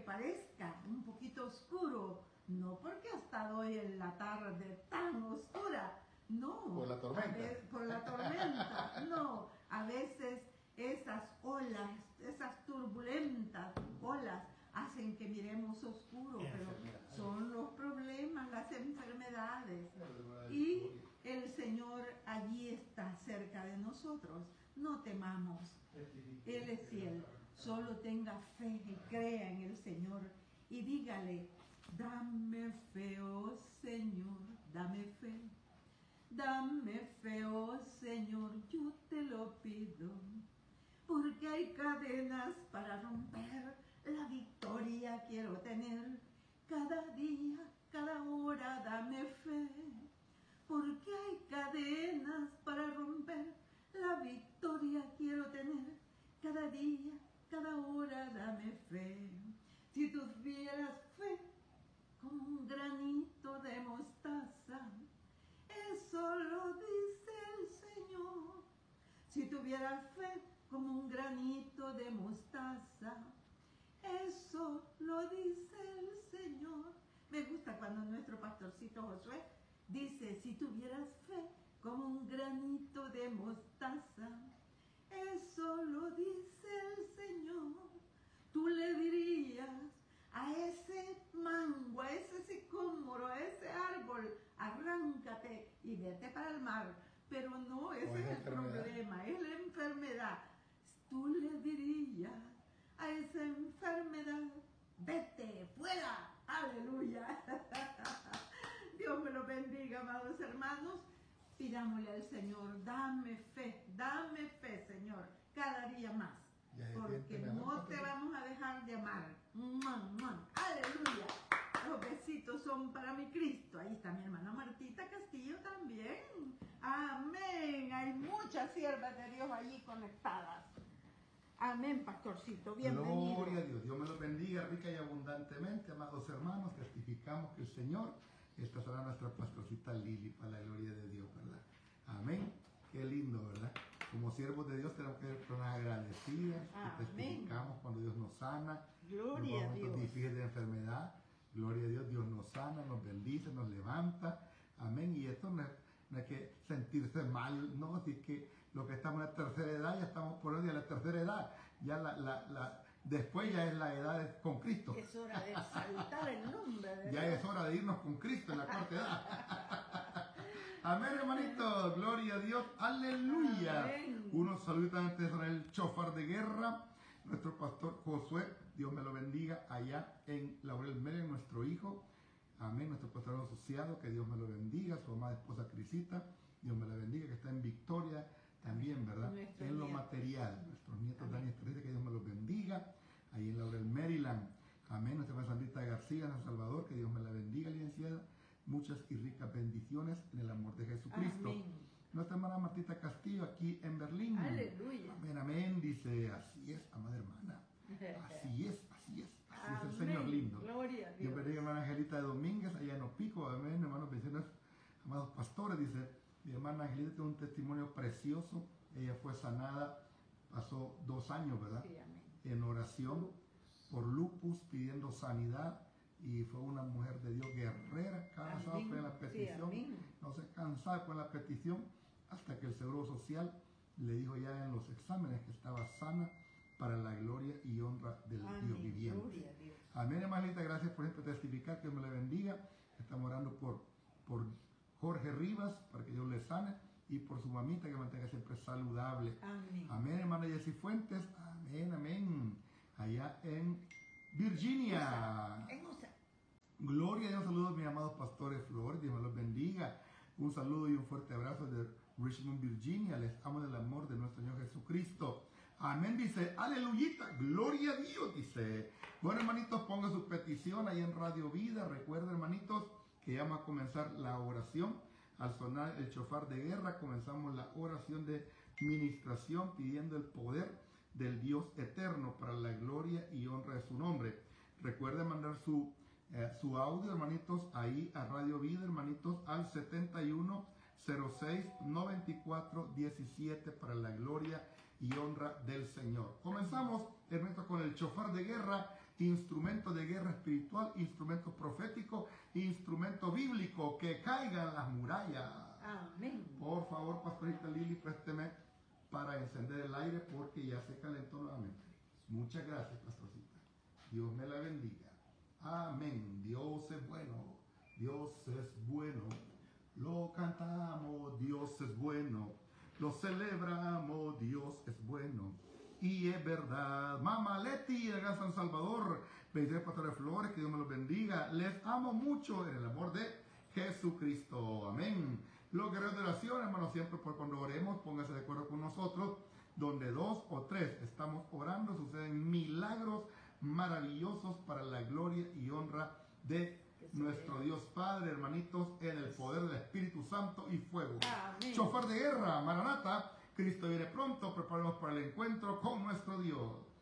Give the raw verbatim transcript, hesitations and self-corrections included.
parezca un poquito oscuro, no porque ha estado hoy en la tarde tan oscura, no. Por la tormenta. Veces, por la tormenta, no. A veces esas olas, esas turbulentas olas, hacen que miremos oscuro, pero son los problemas, las enfermedades. Y el Señor allí está cerca de nosotros. No temamos. Él es fiel. Solo tenga fe y crea en el Señor. Y dígale, dame fe, oh Señor, dame fe. Dame fe, oh Señor, yo te lo pido. Porque hay cadenas para romper. La victoria quiero tener. Cada día, cada hora, dame fe. Porque hay cadenas para romper. La victoria quiero tener. Cada día, cada hora, dame fe. Si tuvieras fe como un granito de mostaza, eso lo dice el Señor. Si tuvieras fe como un granito de mostaza, eso lo dice el Señor. Me gusta cuando nuestro pastorcito Josué dice, si tuvieras fe como un granito de mostaza, eso lo dice el Señor. Tú le dirías a ese mango, a ese sicómoro, a ese árbol, arráncate y vete para el mar. Pero no, ese es el problema, es la enfermedad. Tú le dirías a esa enfermedad, vete, fuera, aleluya. Dios me lo bendiga, amados hermanos. Pidámosle al Señor, dame fe, dame fe, Señor, cada día más. Porque no te vamos a dejar de amar. Aleluya. Los besitos son para mi Cristo. Ahí está mi hermana Martita Castillo también. Amén. Hay muchas siervas de Dios allí conectadas. Amén, pastorcito. Bienvenido. Gloria a Dios. Dios me los bendiga rica y abundantemente, amados hermanos. Testificamos que el Señor, esta será nuestra pastorcita Lili, para la gloria de Dios, ¿verdad? Amén. Qué lindo, ¿verdad? Como siervos de Dios tenemos que ser personas agradecidas. Que testificamos cuando Dios nos sana. Gloria a Dios. Difíciles de enfermedad. Gloria a Dios, Dios nos sana, nos bendice, nos levanta. Amén. Y esto no es, no hay que sentirse mal, no, si es que lo que estamos en la tercera edad, ya estamos por hoy de la tercera edad. Ya la, la, la, después ya es la edad con Cristo. Es hora de exaltar el nombre de Ya Dios. es hora de irnos con Cristo en la cuarta edad. Amén, hermanitos. Gloria a Dios. Aleluya. Amén. Unos saludos antes en el chofar de guerra. Nuestro pastor Josué, Dios me lo bendiga, allá en Laurel Meren, nuestro hijo. Amén. Nuestro pastor asociado, que Dios me lo bendiga. Su amada esposa Crisita, Dios me la bendiga, que está en Victoria también, ¿verdad? Nuestro en lo nieto. material. Nuestros nietos Amén. Dani y Teresa, que Dios me los bendiga. Ahí en Laurel, Maryland. Amén. Nuestra hermana Sandrita García, en El Salvador, que Dios me la bendiga, licenciada. Muchas y ricas bendiciones en el amor de Jesucristo. Amén. Nuestra hermana Martita Castillo, aquí en Berlín. Aleluya. Amén, amén. Dice, así es, amada hermana. Así es, así es. Así es el Amén. Señor lindo. Gloria a Dios Dios. bendiga, hermana Angelita de Domínguez, allá en Opico. Amén, hermanos vecinos, amados pastores. Dice, mi hermana Angelita tiene un testimonio precioso. Ella fue sanada, pasó dos años, ¿verdad? Sí, amén. En oración por lupus, pidiendo sanidad. Y fue una mujer de Dios guerrera, cansada Amén. con la petición, Sí, no se cansaba con la petición, hasta que el Seguro Social le dijo ya en los exámenes que estaba sana para la gloria y honra del Amén. Dios viviente. Gloria a Dios. Amén, hermanita, gracias por siempre testificar, que Dios me le bendiga. Estamos orando por, por Jorge Rivas, para que Dios le sane, y por su mamita, que mantenga siempre saludable. Amén. Amén, hermana Jessy Fuentes, amén, amén, allá en Virginia. En U S A. Gloria a Dios, saludos mis amados pastores Flor, Dios me los bendiga. Un saludo y un fuerte abrazo de Richmond, Virginia. Les amo del amor de nuestro Señor Jesucristo. Amén, dice, aleluyita, gloria a Dios, dice. Bueno, hermanitos, pongan su petición ahí en Radio Vida. Recuerden, hermanitos, que ya vamos a comenzar la oración. Al sonar el chofar de guerra, comenzamos la oración de ministración pidiendo el poder del Dios eterno para la gloria y honra de su nombre. Recuerden mandar su, eh, su audio, hermanitos, ahí a Radio Vida, hermanitos, al setenta y uno cero seis noventa y cuatro diecisiete para la gloria y honra del Señor. Comenzamos, hermanitos, con el chofar de guerra instrumento de guerra espiritual, instrumento profético, instrumento bíblico, que caigan las murallas. Amén. Por favor, pastorita Lili, présteme para encender el aire porque ya se calentó nuevamente. Muchas gracias, pastorcita. Dios me la bendiga. Amén. Dios es bueno. Dios es bueno. Lo cantamos. Dios es bueno. Lo celebramos. Dios es bueno. Y es verdad. Mamá Leti de Gran San Salvador. Bendiciones, Pastor Flores. Que Dios me los bendiga. Les amo mucho en el amor de Jesucristo. Amén. Los guerreros de oración, hermanos, siempre por cuando oremos, pónganse de acuerdo con nosotros. Donde dos o tres estamos orando, suceden milagros maravillosos para la gloria y honra de nuestro Dios Padre, hermanitos, en el poder del Espíritu Santo y fuego. Amén. Chofar de guerra, Maranata, Cristo viene pronto, preparemos para el encuentro con nuestro Dios.